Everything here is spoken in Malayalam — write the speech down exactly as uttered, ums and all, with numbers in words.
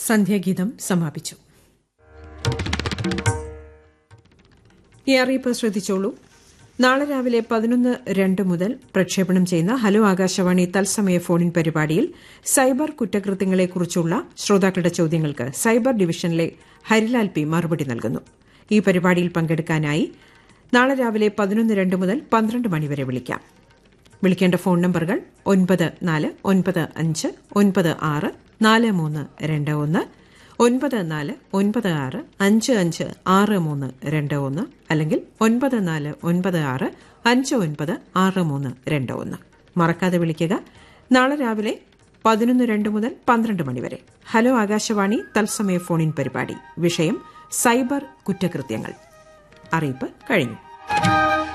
സന്ധ്യാഗീതം സമാപിച്ചു. ഈ അറിയിപ്പ് ശ്രദ്ധിച്ചോളൂ. നാളെ രാവിലെ പതിനൊന്ന് രണ്ട് മുതൽ പ്രക്ഷേപണം ചെയ്യുന്ന ഹലോ ആകാശവാണി തത്സമയ ഫോണിൻ പരിപാടിയിൽ സൈബർ കുറ്റകൃത്യങ്ങളെക്കുറിച്ചുള്ള ശ്രോതാക്കളുടെ ചോദ്യങ്ങൾക്ക് സൈബർ ഡിവിഷനിലെ ഹരിലാൽ പി മറുപടി നൽകുന്നു. ഈ പരിപാടിയിൽ പങ്കെടുക്കാനായി നാളെ രാവിലെ പതിനൊന്ന് രണ്ട് മുതൽ പന്ത്രണ്ട് മണിവരെ വിളിക്കാം. വിളിക്കേണ്ട ഫോൺ നമ്പറുകൾ ഒൻപത് നാല് ഒൻപത് അഞ്ച് ഒൻപത് ആറ് നാല് മൂന്ന് രണ്ട് ഒന്ന്, ഒൻപത് നാല് ഒൻപത് ആറ് അഞ്ച് അഞ്ച് ആറ് മൂന്ന് രണ്ട് ഒന്ന്, അല്ലെങ്കിൽ ഒൻപത് നാല് ഒൻപത് ആറ് അഞ്ച് ഒൻപത് ആറ് മൂന്ന് രണ്ട് ഒന്ന്. മറക്കാതെ വിളിക്കുക. നാളെ രാവിലെ പതിനൊന്ന് രണ്ട് മുതൽ പന്ത്രണ്ട് മണിവരെ ഹലോ ആകാശവാണി തത്സമയ ഫോണിൻ പരിപാടി. വിഷയം സൈബർ കുറ്റകൃത്യങ്ങൾ. അറിയിപ്പ് കഴിഞ്ഞു.